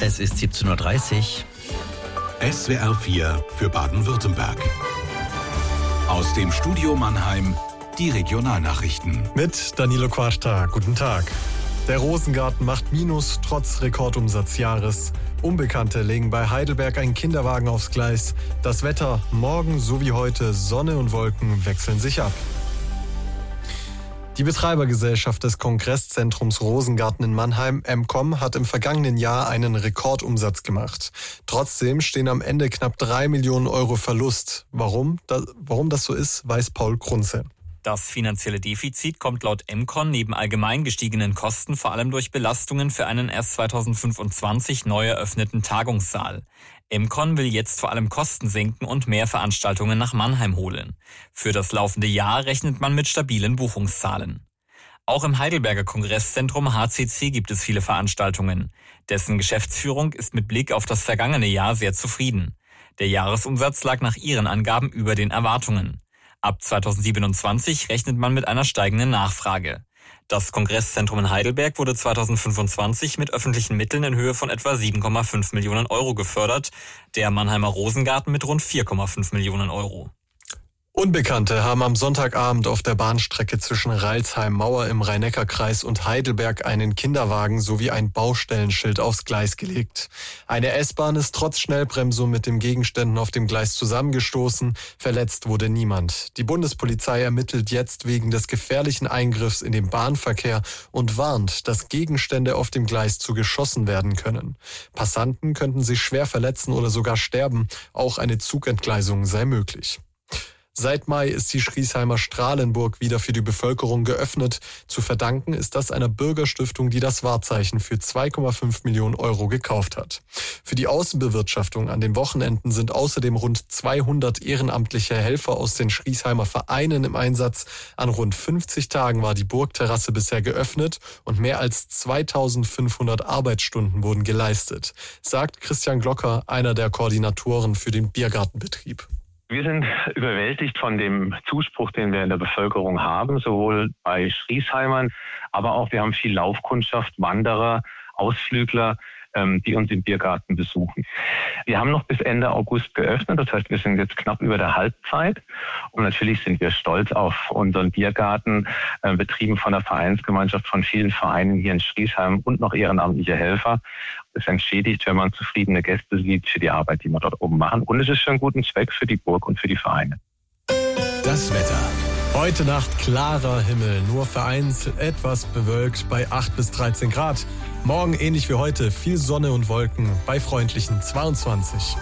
Es ist 17:30 Uhr. SWR 4 für Baden-Württemberg. Aus dem Studio Mannheim die Regionalnachrichten. Mit Danilo Quarta, guten Tag. Der Rosengarten macht Minus trotz Rekordumsatzjahres. Unbekannte legen bei Heidelberg einen Kinderwagen aufs Gleis. Das Wetter morgen sowie heute, Sonne und Wolken wechseln sich ab. Die Betreibergesellschaft des Kongresszentrums Rosengarten in Mannheim, MCOM, hat im vergangenen Jahr einen Rekordumsatz gemacht. Trotzdem stehen am Ende knapp 3 Millionen Euro Verlust. Warum das so ist, weiß Paul Krunze. Das finanzielle Defizit kommt laut MCOM neben allgemein gestiegenen Kosten vor allem durch Belastungen für einen erst 2025 neu eröffneten Tagungssaal. MCOM will jetzt vor allem Kosten senken und mehr Veranstaltungen nach Mannheim holen. Für das laufende Jahr rechnet man mit stabilen Buchungszahlen. Auch im Heidelberger Kongresszentrum HCC gibt es viele Veranstaltungen. Dessen Geschäftsführung ist mit Blick auf das vergangene Jahr sehr zufrieden. Der Jahresumsatz lag nach ihren Angaben über den Erwartungen. Ab 2027 rechnet man mit einer steigenden Nachfrage. Das Kongresszentrum in Heidelberg wurde 2025 mit öffentlichen Mitteln in Höhe von etwa 7,5 Millionen Euro gefördert, der Mannheimer Rosengarten mit rund 4,5 Millionen Euro. Unbekannte haben am Sonntagabend auf der Bahnstrecke zwischen Ralsheim-Mauer im Rhein-Neckar-Kreis und Heidelberg einen Kinderwagen sowie ein Baustellenschild aufs Gleis gelegt. Eine S-Bahn ist trotz Schnellbremsung mit den Gegenständen auf dem Gleis zusammengestoßen. Verletzt wurde niemand. Die Bundespolizei ermittelt jetzt wegen des gefährlichen Eingriffs in den Bahnverkehr und warnt, dass Gegenstände auf dem Gleis zu geschossen werden können. Passanten könnten sich schwer verletzen oder sogar sterben. Auch eine Zugentgleisung sei möglich. Seit Mai ist die Schriesheimer Strahlenburg wieder für die Bevölkerung geöffnet. Zu verdanken ist das einer Bürgerstiftung, die das Wahrzeichen für 2,5 Millionen Euro gekauft hat. Für die Außenbewirtschaftung an den Wochenenden sind außerdem rund 200 ehrenamtliche Helfer aus den Schriesheimer Vereinen im Einsatz. An rund 50 Tagen war die Burgterrasse bisher geöffnet und mehr als 2500 Arbeitsstunden wurden geleistet, sagt Christian Glocker, einer der Koordinatoren für den Biergartenbetrieb. Wir sind überwältigt von dem Zuspruch, den wir in der Bevölkerung haben, sowohl bei Schriesheimern, aber auch wir haben viel Laufkundschaft, Wanderer, Ausflügler, die uns im Biergarten besuchen. Wir haben noch bis Ende August geöffnet, das heißt, wir sind jetzt knapp über der Halbzeit. Und natürlich sind wir stolz auf unseren Biergarten, betrieben von der Vereinsgemeinschaft von vielen Vereinen hier in Schriesheim und noch ehrenamtliche Helfer. Es entschädigt, wenn man zufriedene Gäste sieht für die Arbeit, die wir dort oben machen. Und es ist für einen guten Zweck für die Burg und für die Vereine. Das Wetter. Heute Nacht klarer Himmel, nur vereinzelt etwas bewölkt bei 8 bis 13 Grad. Morgen ähnlich wie heute, viel Sonne und Wolken bei freundlichen 22.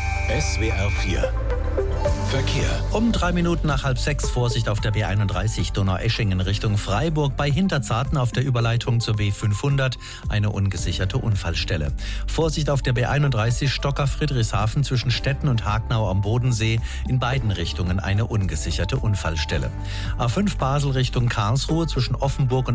SWR 4 Verkehr. Um 3 Minuten nach 5:30 Vorsicht auf der B31 Donaueschingen Richtung Freiburg, bei Hinterzarten auf der Überleitung zur B500 eine ungesicherte Unfallstelle. Vorsicht auf der B31 Stocker-Friedrichshafen zwischen Stetten und Hagnau am Bodensee, in beiden Richtungen eine ungesicherte Unfallstelle. A5 Basel Richtung Karlsruhe zwischen Offenburg und